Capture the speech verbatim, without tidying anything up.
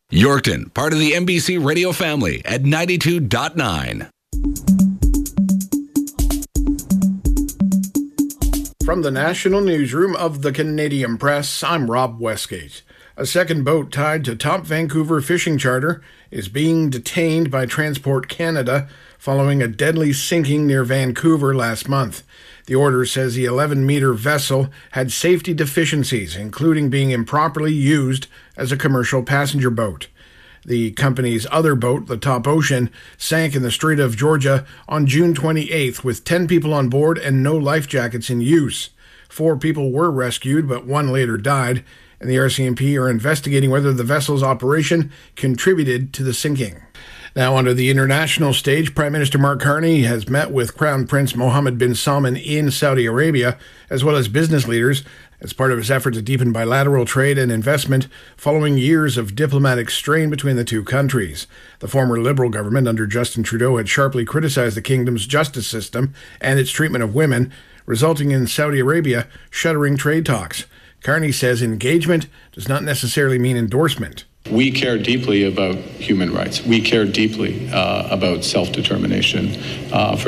Yorkton, part of the N B C radio family at ninety-two point nine. From the National Newsroom of the Canadian Press, I'm Rob Westgate. A second boat tied to Top Vancouver fishing charter is being detained by Transport Canada following a deadly sinking near Vancouver last month. The order says the eleven-meter vessel had safety deficiencies, including being improperly used as a commercial passenger boat. The company's other boat, the Top Ocean, sank in the Strait of Georgia on June twenty-eighth with ten people on board and no life jackets in use. Four people were rescued, but one later died, and the R C M P are investigating whether the vessel's operation contributed to the sinking. Now, onto the international stage, Prime Minister Mark Carney has met with Crown Prince Mohammed bin Salman in Saudi Arabia, as well as business leaders, as part of his effort to deepen bilateral trade and investment following years of diplomatic strain between the two countries. The former Liberal government under Justin Trudeau had sharply criticized the kingdom's justice system and its treatment of women, resulting in Saudi Arabia shuttering trade talks. Carney says engagement does not necessarily mean endorsement. We care deeply about human rights. We care deeply uh, about self-determination uh, for